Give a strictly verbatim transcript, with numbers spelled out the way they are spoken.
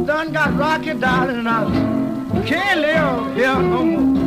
Done got rocky, darling, I can't live here no more.